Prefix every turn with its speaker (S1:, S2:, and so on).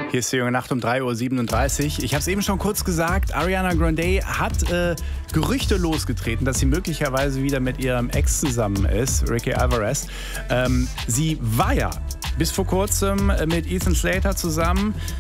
S1: Hier ist die junge Nacht um 3:37 Uhr. Ich habe es eben schon kurz gesagt, Ariana Grande hat Gerüchte losgetreten, dass sie möglicherweise wieder mit ihrem Ex zusammen ist, Ricky Alvarez. Sie war ja bis vor kurzem mit Ethan Slater zusammen.